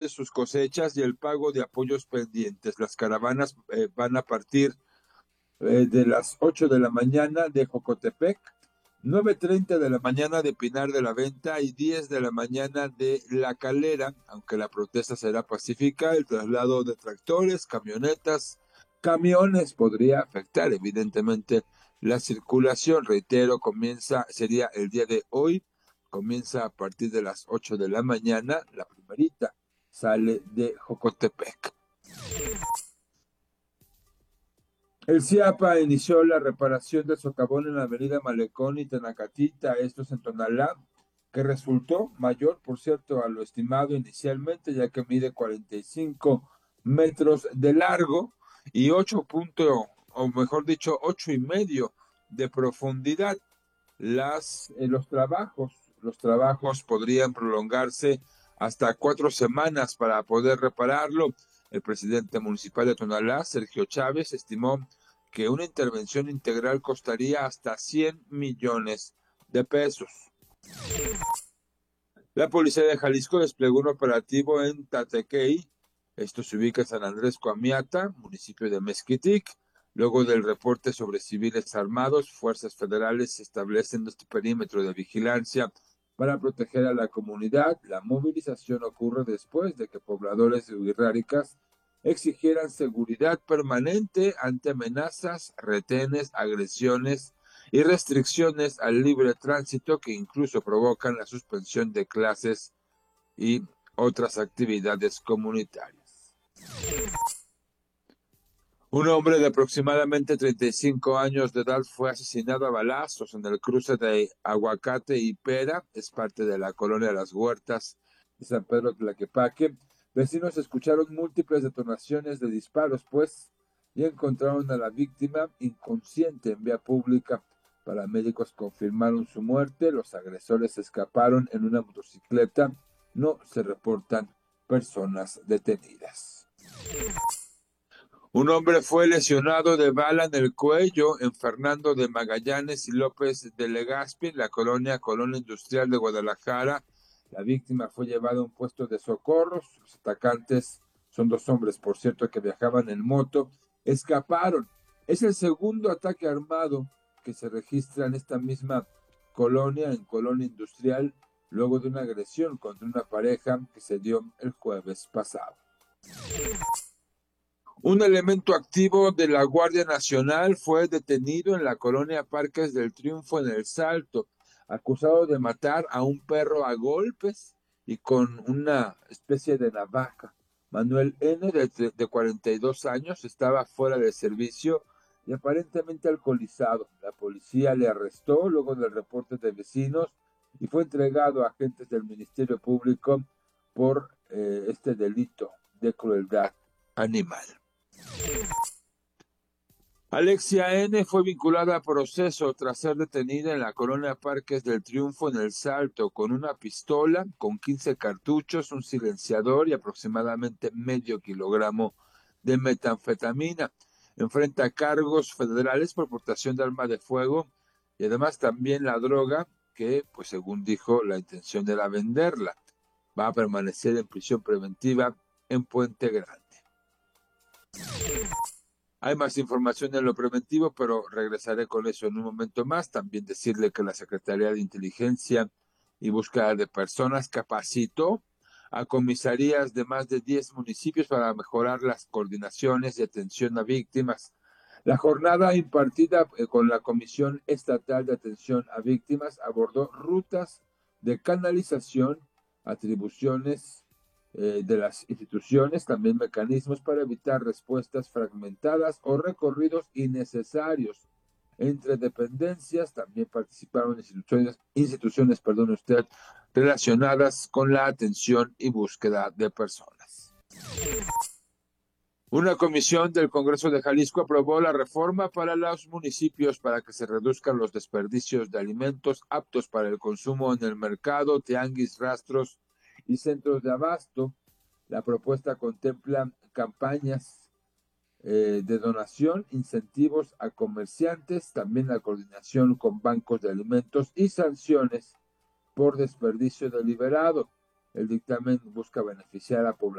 sus cosechas y el pago de apoyos pendientes. Las caravanas van a partir de las 8 de la mañana de Jocotepec, 9:30 de la mañana de Pinar de la Venta y 10 de la mañana de La Calera. Aunque la protesta será pacífica, el traslado de tractores, camionetas, camiones podría afectar evidentemente la circulación. Reitero, sería el día de hoy, comienza a partir de las 8 de la mañana, la primerita sale de Jocotepec. El CIAPA inició la reparación del socavón en la avenida Malecón y Tenacatita, esto es en Tonalá, que resultó mayor, por cierto, a lo estimado inicialmente, ya que mide 45 metros de largo y 8,5 de profundidad. Los trabajos podrían prolongarse hasta 4 semanas para poder repararlo. El presidente municipal de Tonalá, Sergio Chávez, estimó que una intervención integral costaría hasta 100 millones de pesos. La policía de Jalisco desplegó un operativo en Tatequey, esto se ubica en San Andrés Coamiata, municipio de Mezquitic. Luego del reporte sobre civiles armados, fuerzas federales establecen este perímetro de vigilancia para proteger a la comunidad. La movilización ocurre después de que pobladores de Huirráricas exigieran seguridad permanente ante amenazas, retenes, agresiones y restricciones al libre tránsito que incluso provocan la suspensión de clases y otras actividades comunitarias. Un hombre de aproximadamente 35 años de edad fue asesinado a balazos en el cruce de Aguacate y Pera, es parte de la colonia Las Huertas de San Pedro Tlaquepaque. Vecinos escucharon múltiples detonaciones de disparos, y encontraron a la víctima inconsciente en vía pública. Paramédicos confirmaron su muerte. Los agresores escaparon en una motocicleta. No se reportan personas detenidas. Un hombre fue lesionado de bala en el cuello en Fernando de Magallanes y López de Legazpi, en la colonia Industrial de Guadalajara. La víctima fue llevada a un puesto de socorros. Los atacantes son 2 hombres, por cierto, que viajaban en moto. Escaparon. Es el segundo ataque armado que se registra en esta misma colonia, en Colonia Industrial, luego de una agresión contra una pareja que se dio el jueves pasado. Un elemento activo de la Guardia Nacional fue detenido en la colonia Parques del Triunfo en El Salto, acusado de matar a un perro a golpes y con una especie de navaja. Manuel N., de 42 años, estaba fuera de servicio y aparentemente alcoholizado. La policía le arrestó luego del reporte de vecinos y fue entregado a agentes del Ministerio Público por este delito de crueldad animal. Alexia N. fue vinculada a proceso tras ser detenida en la colonia Parques del Triunfo en El Salto con una pistola, con 15 cartuchos, un silenciador y aproximadamente medio kilogramo de metanfetamina. Enfrenta cargos federales por portación de arma de fuego y además también la droga que, según dijo, la intención era venderla. Va a permanecer en prisión preventiva en Puente Grande. Hay más información en lo preventivo, pero regresaré con eso en un momento más. También decirle que la Secretaría de Inteligencia y Búsqueda de Personas capacitó a comisarías de más de 10 municipios para mejorar las coordinaciones de atención a víctimas. La jornada impartida con la Comisión Estatal de Atención a Víctimas abordó rutas de canalización, atribuciones de las instituciones, también mecanismos para evitar respuestas fragmentadas o recorridos innecesarios entre dependencias. También participaron instituciones relacionadas con la atención y búsqueda de personas. Una comisión del Congreso de Jalisco aprobó la reforma para los municipios para que se reduzcan los desperdicios de alimentos aptos para el consumo en el mercado, tianguis, rastros y centros de abasto. La propuesta contempla campañas de donación, incentivos a comerciantes, también la coordinación con bancos de alimentos y sanciones por desperdicio deliberado. El dictamen busca beneficiar a poblaciones